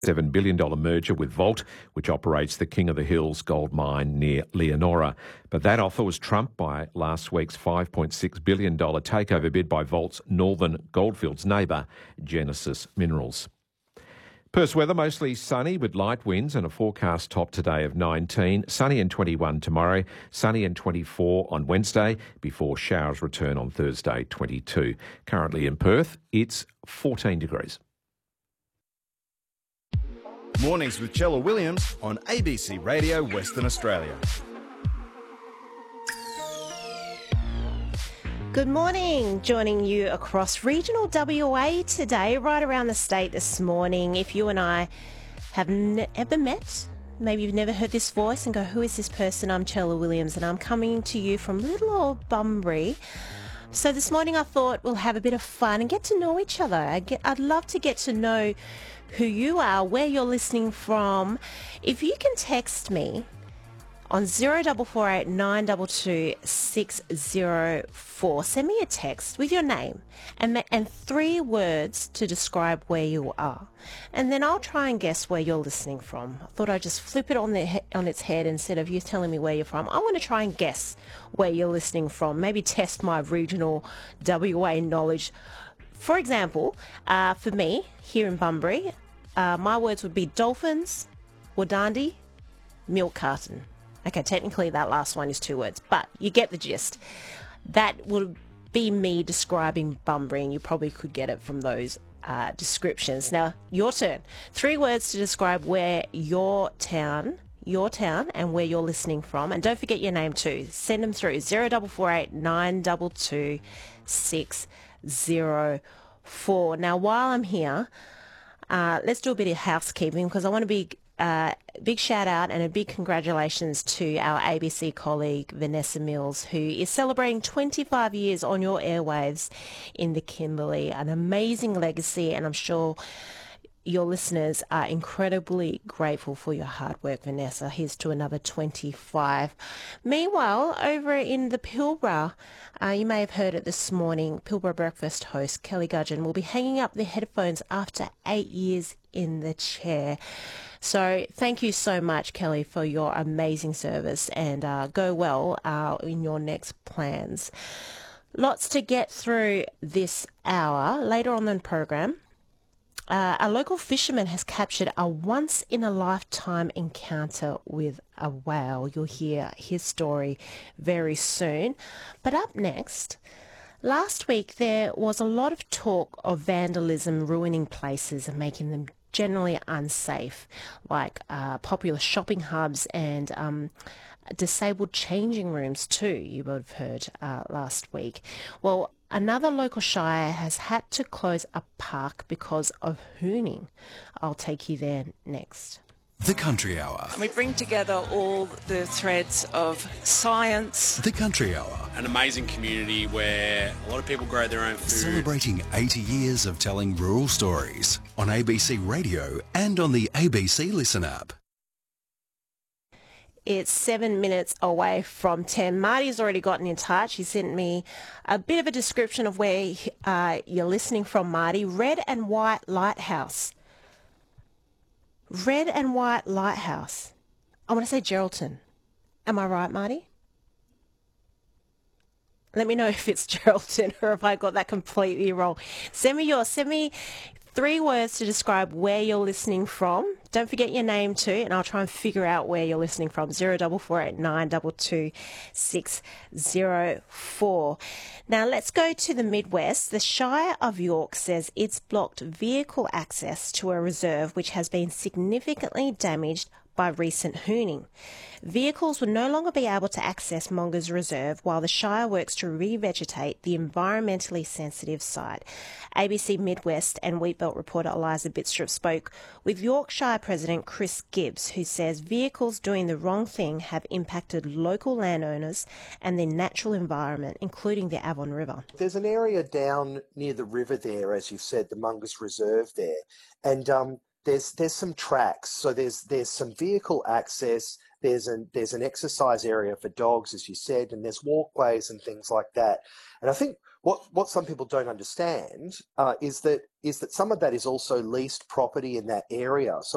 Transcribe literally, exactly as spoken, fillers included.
seven billion dollars merger with Vault, which operates the King of the Hills gold mine near Leonora. But that offer was trumped by last week's five point six billion dollars takeover bid by Vault's Northern Goldfields neighbour, Genesis Minerals. Perth's weather, mostly sunny with light winds and a forecast top today of nineteen, sunny and twenty-one tomorrow, sunny and twenty-four on Wednesday, before showers return on Thursday, twenty-two. Currently in Perth, it's fourteen degrees. Mornings with Chella Williams on A B C Radio Western Australia. Good morning. Joining you across regional W A today, right around the state this morning. If you and I have ne- ever met, maybe you've never heard this voice and go, who is this person? I'm Chella Williams and I'm coming to you from little old Bunbury. So this morning I thought we'll have a bit of fun and get to know each other. I get, I'd love to get to know who you are, where you're listening from. If you can text me on zero four four eight nine two two six zero four, send me a text with your name and ma- and three words to describe where you are, and then I'll try and guess where you're listening from. I thought I'd just flip it on the he- on its head. Instead of you telling me where you're from, I want to try and guess where you're listening from. Maybe test my regional W A knowledge. For example, uh, for me here in Bunbury, uh, my words would be dolphins, Wadandi, milk carton. Okay, technically that last one is two words, but you get the gist. That would be me describing Bunbury, and you probably could get it from those uh, descriptions. Now, your turn. Three words to describe where your town, your town, and where you're listening from. And don't forget your name too. Send them through zero four four eight nine two two six zero four. Now, while I'm here, uh, let's do a bit of housekeeping because I want to be Uh, big shout out and a big congratulations to our A B C colleague Vanessa Mills, who is celebrating twenty-five years on your airwaves in the Kimberley. An amazing legacy, and I'm sure your listeners are incredibly grateful for your hard work, Vanessa. Here's to another twenty-five. Meanwhile, over in the Pilbara, uh, you may have heard it this morning, Pilbara Breakfast host Kelly Gudgeon will be hanging up the headphones after eight years in the chair. So thank you so much, Kelly, for your amazing service, and uh, go well uh, in your next plans. Lots to get through this hour. Later on in the program, uh, a local fisherman has captured a once-in-a-lifetime encounter with a whale. You'll hear his story very soon. But up next, last week there was a lot of talk of vandalism ruining places and making them generally unsafe, like uh, popular shopping hubs and um, disabled changing rooms too, you would have heard uh, last week. Well, another local shire has had to close a park because of hooning. I'll take you there next. The Country Hour. We bring together all the threads of science. The Country Hour. An amazing community where a lot of people grow their own food. Celebrating eighty years of telling rural stories on A B C Radio and on the A B C Listen app. It's seven minutes away from ten. Marty's already gotten in touch. He sent me a bit of a description of where uh, you're listening from, Marty. Red and White Lighthouse. Red and White Lighthouse. I want to say Geraldton. Am I right, Marty? Let me know if it's Geraldton or if I got that completely wrong. Send me yours. Send me three words to describe where you're listening from. Don't forget your name too, and I'll try and figure out where you're listening from. zero four four eight nine two two six zero four. Now let's go to the Midwest. The Shire of York says it's blocked vehicle access to a reserve which has been significantly damaged by recent hooning. Vehicles will no longer be able to access Monga's Reserve while the Shire works to revegetate the environmentally sensitive site. A B C Midwest and Wheatbelt reporter Eliza Bitstrop spoke with Yorkshire President Chris Gibbs, who says vehicles doing the wrong thing have impacted local landowners and their natural environment, including the Avon River. There's an area down near the river there, as you've said, the Monga's Reserve there, and um, there's there's some tracks. So there's there's some vehicle access. There's an there's an exercise area for dogs, as you said, and there's walkways and things like that. And I think what what some people don't understand uh, is that is that some of that is also leased property in that area. So